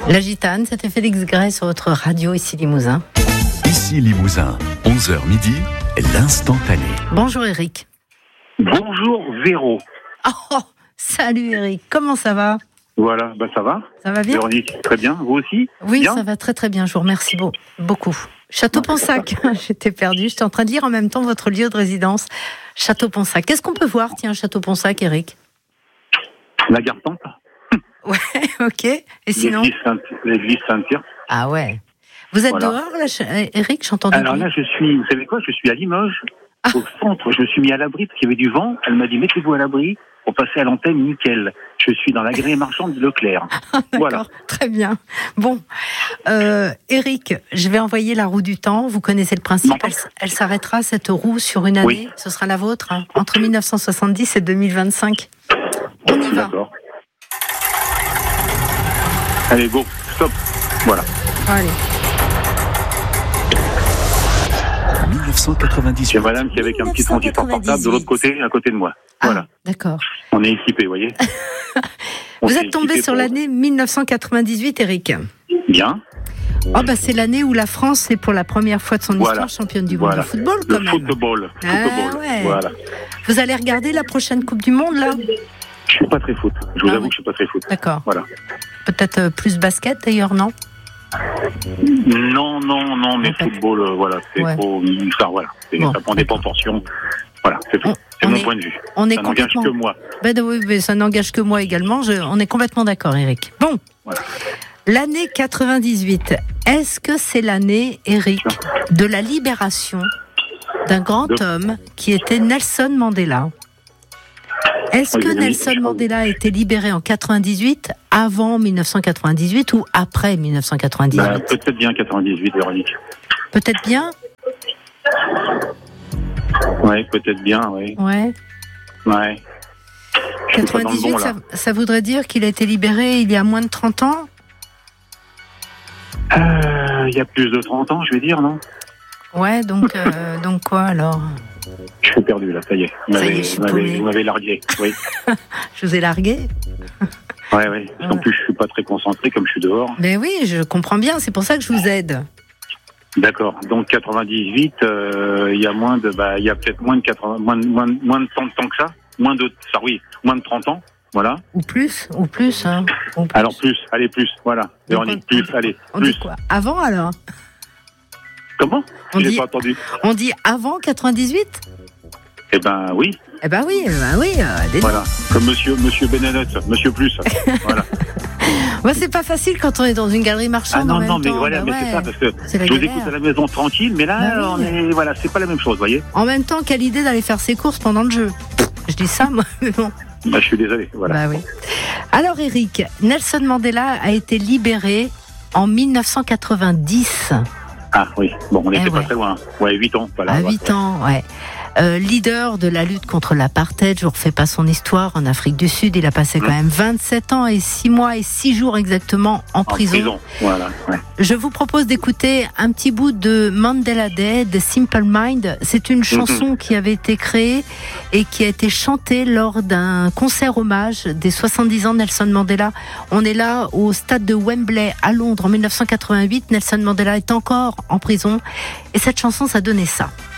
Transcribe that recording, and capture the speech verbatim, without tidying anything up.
La Gitane, c'était Félix Gray sur votre radio, ici Limousin. Ici Limousin, onze heures midi, l'instantané. Bonjour Eric. Bonjour Véro. Oh, salut Eric, comment ça va ? Voilà, bah ça va. Ça va bien ? Véronique, très bien. Vous aussi ? Oui, bien ça va très très bien, je vous remercie beau, beaucoup. Château-Ponsac, j'étais perdue, j'étais en train de lire en même temps votre lieu de résidence. Château-Ponsac, qu'est-ce qu'on peut voir, tiens, Château-Ponsac, Eric ? La gare Temple. Ouais, ok. Et sinon ? L'église Saint- L'église Saint-Pierre. Ah ouais. Vous êtes Voilà. dehors, là, Ch- Eric, j'ai entendu Alors dire. là, je suis, vous savez quoi ? Je suis à Limoges, Ah. au centre. Je me suis mis à l'abri parce qu'il y avait du vent. Elle m'a dit, mettez-vous à l'abri pour passer à l'antenne, nickel. Je suis dans l'agréé marchand de Leclerc. Ah, d'accord, Voilà. très bien. Bon, euh, Eric, je vais envoyer la roue du temps. Vous connaissez le principe. Non. Elle, s- elle s'arrêtera, cette roue, sur une année. Oui. Ce sera la vôtre, hein, entre mille neuf cent soixante-dix et deux mille vingt-cinq. On y va. D'accord. Allez, go, stop. Voilà. Allez. dix-neuf cent quatre-vingt-dix-huit. J'ai madame qui est avec un petit transistor portable de l'autre côté, à côté de moi. Voilà. Ah, d'accord. On est équipés, vous voyez. On Vous s'est êtes tombé équipés sur pour- l'année mille neuf cent quatre-vingt-dix-huit, Eric. Bien. Oh, bah, c'est l'année où la France est pour la première fois de son Voilà. histoire championne du monde Voilà. de football, Le quand même. football. Ah, football. ouais. Voilà. Vous allez regarder la prochaine Coupe du Monde, là ? Je suis pas très foot. Je vous Ah avoue oui. que je suis pas très foot. D'accord. Voilà. Peut-être euh, plus basket, d'ailleurs, non ? Non, non, non, mais En fait. football, euh, voilà, c'est Ouais. trop. Enfin, voilà, c'est- Bon, ça prend des d'accord. proportions. Voilà, c'est tout. On- C'est on mon est- point de vue. On est Ça n'engage complètement... que moi. Ben de- oui, mais ça n'engage que moi également. Je- on est complètement d'accord, Eric. Bon, Voilà. l'année quatre-vingt-dix-huit, est-ce que c'est l'année, Eric, de la libération d'un grand De- homme qui était Nelson Mandela ? Est-ce Oui, que oui, Nelson je- Mandela a été libéré en quatre-vingt-dix-huit, avant mille neuf cent quatre-vingt-dix-huit ou après mille neuf cent quatre-vingt-dix-huit ? Bah, peut-être bien quatre-vingt-dix-huit, Véronique. Peut-être bien, Ouais, peut-être bien, oui. ouais. Ouais. Je suis pas dans le quatre-vingt-dix-huit, bon, là. ça, ça voudrait dire qu'il a été libéré il y a moins de trente ans ? Euh, Il y a plus de trente ans, je vais dire, non? Ouais, donc, euh, donc quoi alors ? Je suis perdu, là, ça y est. Vous Ça y est, m'avez- je suis vous m'avez- paumé. vous m'avez largué, oui. Je vous ai largué ? Ouais, ouais. En Ouais. plus, je suis pas très concentré, comme je suis dehors. Mais oui, je comprends bien, c'est pour ça que je vous aide. D'accord. Donc quatre-vingt-dix-huit, euh, il y a moins de, bah, il y a peut-être moins de quatre-vingts, moins de, moins de, moins de temps de temps que ça, moins de, ça, oui, moins de trente ans, voilà. Ou plus, ou plus. Hein. Ou plus. Alors plus, allez plus, voilà. Donc, Véronique, on- plus, on- allez, On plus. dit quoi ? Avant alors ? Comment? On J'ai dit- pas entendu. On dit avant quatre-vingt-dix-huit ? Eh ben oui, Eh ben oui, eh ben oui. Euh, des- voilà. Comme Monsieur, Monsieur Benenot, Monsieur Plus, voilà. Ouais, c'est pas facile quand on est dans une galerie marchande. Ah non, en même non, mais temps, voilà, bah mais ouais. c'est ça, parce que C'est la je vous galère. écoute à la maison tranquille, mais là, Bah oui. on est, voilà, c'est pas la même chose, voyez. En même temps, quelle idée d'aller faire ses courses pendant le jeu ? Je dis ça, moi, mais bon. Bah, je suis désolé, voilà. Bah oui. Alors, Eric, Nelson Mandela a été libéré en mille neuf cent quatre-vingt-dix. Ah oui, bon, on Eh était ouais. pas très loin. Ouais, huit ans, voilà. À voilà. huit ans, ouais. Euh, leader de la lutte contre l'apartheid, je vous refais pas son histoire, en Afrique du Sud, il a passé quand Mmh. même vingt-sept ans et six mois et six jours exactement en, En prison. prison, voilà, ouais. Je vous propose d'écouter un petit bout de Mandela Day de Simple Mind. C'est une chanson qui avait été créée et qui a été chantée lors d'un concert hommage des soixante-dix ans de Nelson Mandela. On est là au stade de Wembley à Londres en mille neuf cent quatre-vingt-huit. Nelson Mandela est encore en prison et cette chanson, ça donnait ça.